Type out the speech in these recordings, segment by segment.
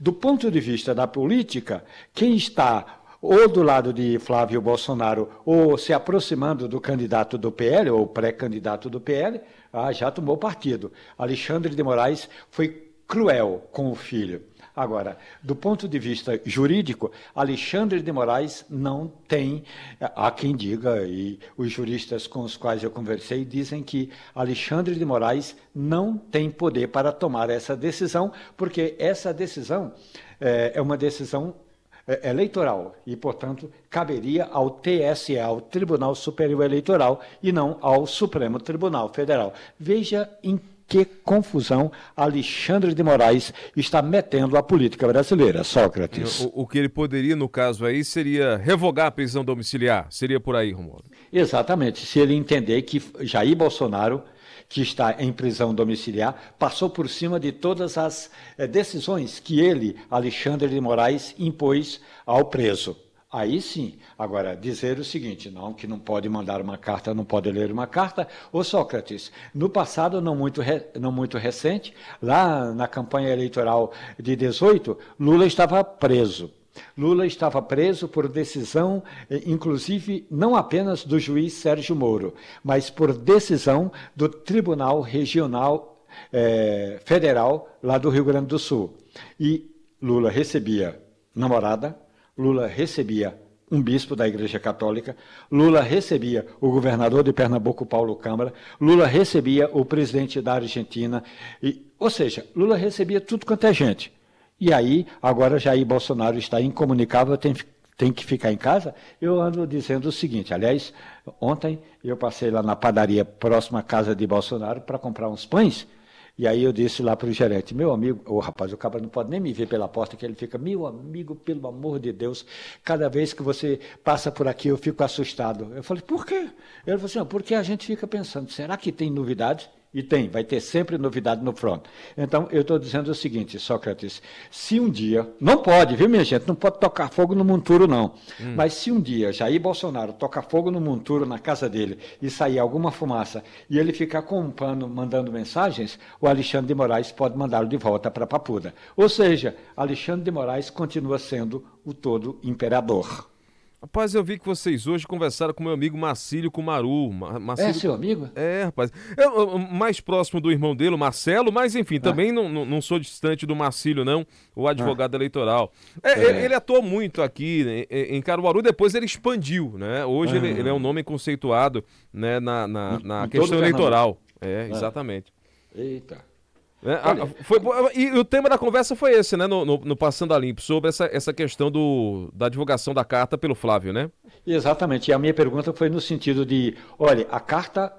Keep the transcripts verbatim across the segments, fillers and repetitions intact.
Do ponto de vista da política, quem está ou do lado de Flávio Bolsonaro, ou se aproximando do candidato do P L, ou pré-candidato do P L, ah, já tomou partido. Alexandre de Moraes foi cruel com o filho. Agora, do ponto de vista jurídico, Alexandre de Moraes não tem, há quem diga, e os juristas com os quais eu conversei dizem que Alexandre de Moraes não tem poder para tomar essa decisão, porque essa decisão é, é uma decisão eleitoral e, portanto, caberia ao T S E, ao Tribunal Superior Eleitoral, e não ao Supremo Tribunal Federal. Veja em que confusão Alexandre de Moraes está metendo a política brasileira, Sócrates. O, o que ele poderia, no caso aí, seria revogar a prisão domiciliar. Seria por aí, Romualdo? Exatamente. Se ele entender que Jair Bolsonaro, que está em prisão domiciliar, passou por cima de todas as eh, decisões que ele, Alexandre de Moraes, impôs ao preso. Aí sim. Agora, dizer o seguinte, não, que não pode mandar uma carta, não pode ler uma carta. Ô Sócrates, no passado, não muito, re, não muito recente, lá na campanha eleitoral de dezoito, Lula estava preso. Lula estava preso por decisão, inclusive, não apenas do juiz Sérgio Moro, mas por decisão do Tribunal Regional eh, Federal, lá do Rio Grande do Sul. E Lula recebia namorada, Lula recebia um bispo da Igreja Católica, Lula recebia o governador de Pernambuco, Paulo Câmara, Lula recebia o presidente da Argentina, e, ou seja, Lula recebia tudo quanto é gente. E aí, agora Jair Bolsonaro está incomunicável, tem, tem que ficar em casa. Eu ando dizendo o seguinte, aliás, ontem eu passei lá na padaria próxima à casa de Bolsonaro para comprar uns pães, e aí eu disse lá para o gerente, meu amigo, ô rapaz, o cara não pode nem me ver pela porta, que ele fica, meu amigo, pelo amor de Deus, cada vez que você passa por aqui eu fico assustado. Eu falei, por quê? Ele falou assim, não, porque a gente fica pensando, será que tem novidades? E tem, vai ter sempre novidade no front. Então, eu estou dizendo o seguinte, Sócrates, se um dia, não pode, viu minha gente, não pode tocar fogo no monturo não, hum. mas se um dia Jair Bolsonaro tocar fogo no monturo na casa dele e sair alguma fumaça e ele ficar com um pano mandando mensagens, o Alexandre de Moraes pode mandá-lo de volta para Papuda. Ou seja, Alexandre de Moraes continua sendo o todo imperador. Rapaz, eu vi que vocês hoje conversaram com meu amigo Marcílio Kumaru. Marcílio... É seu amigo? É, rapaz. É mais próximo do irmão dele, o Marcelo, mas enfim, ah. também não, não sou distante do Marcílio, não, o advogado ah. eleitoral. É, é. Ele atuou muito aqui né, em Caruaru, depois ele expandiu, né? Hoje ah. ele, ele é um nome conceituado né, na, na, na questão eleitoral. É, exatamente. Ah. Eita. É, a, foi, e o tema da conversa foi esse, né, no, no, no Passando a Limpo, sobre essa, essa questão do, da divulgação da carta pelo Flávio, né? Exatamente, e a minha pergunta foi no sentido de, olha, a carta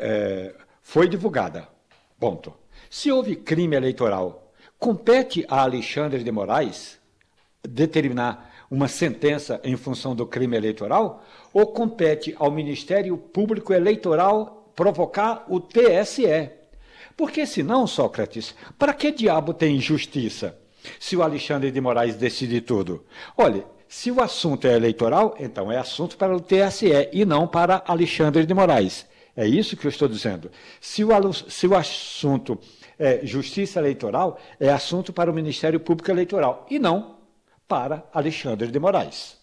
é, foi divulgada, ponto. Se houve crime eleitoral, compete a Alexandre de Moraes determinar uma sentença em função do crime eleitoral, ou compete ao Ministério Público Eleitoral provocar o T S E? Porque senão, Sócrates, para que diabo tem justiça se o Alexandre de Moraes decide tudo? Olha, se o assunto é eleitoral, então é assunto para o T S E e não para Alexandre de Moraes. É isso que eu estou dizendo. Se o, se o assunto é justiça eleitoral, é assunto para o Ministério Público Eleitoral e não para Alexandre de Moraes.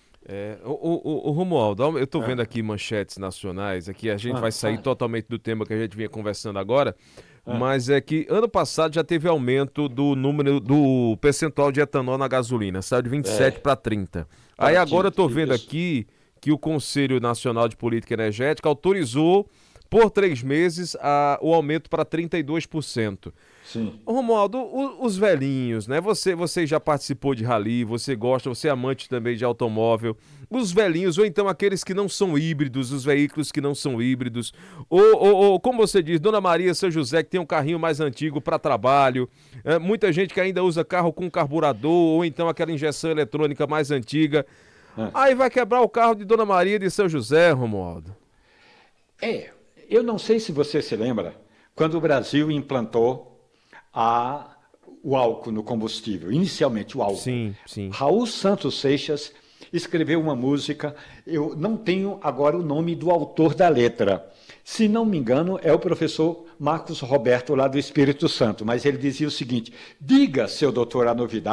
É, o, o, o Romualdo, eu estou vendo aqui manchetes nacionais, aqui a gente ah, vai sair ah. totalmente do tema que a gente vinha conversando agora, ah. mas é que ano passado já teve aumento do número do percentual de etanol na gasolina, saiu de vinte e sete é. para trinta. Aí agora eu estou vendo aqui que o Conselho Nacional de Política Energética autorizou por três meses a, o aumento para trinta e dois por cento. Sim. Romualdo, o, os velhinhos, né? Você, você já participou de rally, você gosta, você é amante também de automóvel. Os velhinhos, ou então aqueles que não são híbridos, os veículos que não são híbridos. Ou, ou, ou como você diz, Dona Maria São José, que tem um carrinho mais antigo para trabalho. É, muita gente que ainda usa carro com carburador, ou então aquela injeção eletrônica mais antiga. É. Aí vai quebrar o carro de Dona Maria de São José, Romualdo. É, eu não sei se você se lembra, quando o Brasil implantou A, o álcool no combustível, inicialmente o álcool. Sim, sim. Raul Santos Seixas escreveu uma música, eu não tenho agora o nome do autor da letra, se não me engano é o professor Marcos Roberto lá do Espírito Santo, mas ele dizia o seguinte, diga, seu doutor, a novidade,